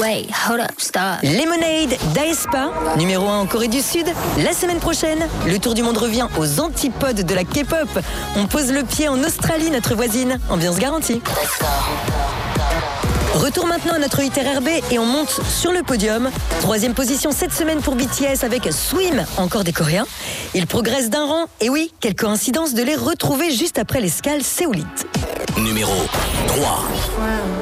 Wait, hold up, stop. Lemonade d'Aespa, numéro 1 en Corée du Sud. La semaine prochaine, le tour du monde revient aux antipodes de la K-pop. On pose le pied en Australie, notre voisine. Ambiance garantie. Retour maintenant à notre ITRRB et on monte sur le podium. 3e position cette semaine pour BTS avec Swim, encore des Coréens. Ils progressent d'un rang. Et oui, quelle coïncidence de les retrouver juste après l'escale séoulite. Numéro 3.